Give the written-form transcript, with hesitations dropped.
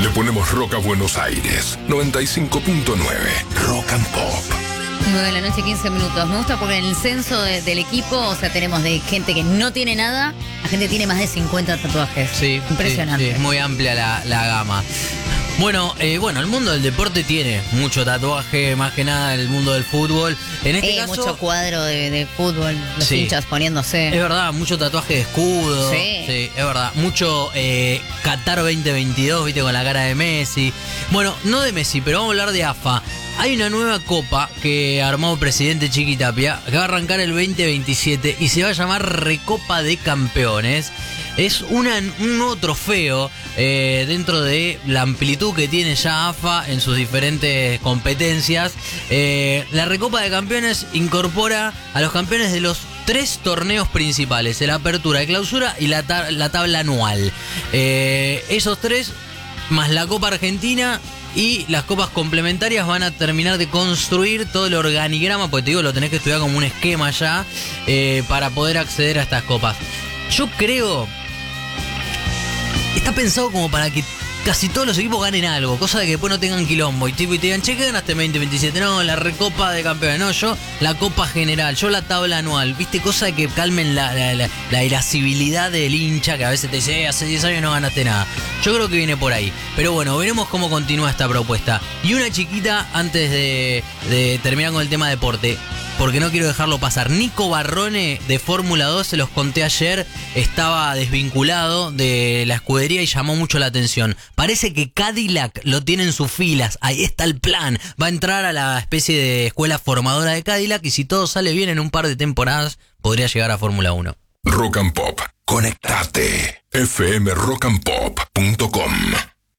Le ponemos rock a Buenos Aires. 95.9. Rock and Pop. 9 de la noche, 15 minutos. Me gusta porque en el censo del equipo, o sea, tenemos de gente que no tiene nada a gente que tiene más de 50 tatuajes. Sí. Impresionante. Sí, es muy amplia la gama. Bueno, el mundo del deporte tiene mucho tatuaje, más que nada el mundo del fútbol. En este caso, mucho cuadro de fútbol, los Sí. hinchas poniéndose. Es verdad, mucho tatuaje de escudo. Sí. Es verdad. Mucho Qatar 2022, viste, con la cara de Messi. Bueno, no de Messi, pero vamos a hablar de AFA. Hay una nueva copa que armó el presidente Chiqui Tapia, que va a arrancar el 2027 y se va a llamar Recopa de Campeones. Es un nuevo trofeo dentro de la amplitud que tiene ya AFA en sus diferentes competencias. La Recopa de Campeones incorpora a los campeones de los 3 torneos principales: el Apertura, el Clausura y la tabla anual. Esos 3, más la Copa Argentina y las copas complementarias, van a terminar de construir todo el organigrama, porque te digo, lo tenés que estudiar como un esquema ya, para poder acceder a estas copas. Yo creo, está pensado como para que casi todos los equipos ganen algo, cosa de que después no tengan quilombo y te digan, che, ¿qué ganaste 2027? No, la Recopa de Campeones, no, yo la Copa General, yo la tabla anual, viste, cosa de que calmen la irascibilidad del hincha que a veces te dice, hace 10 años no ganaste nada. Yo creo que viene por ahí, pero bueno, veremos cómo continúa esta propuesta. Y una chiquita antes de terminar con el tema deporte, porque no quiero dejarlo pasar. Nico Barrone de Fórmula 2, se los conté ayer, estaba desvinculado de la escudería y llamó mucho la atención. Parece que Cadillac lo tiene en sus filas, ahí está el plan. Va a entrar a la especie de escuela formadora de Cadillac y si todo sale bien en un par de temporadas, podría llegar a Fórmula 1. Rock and Pop. Conectate. fmrockandpop.com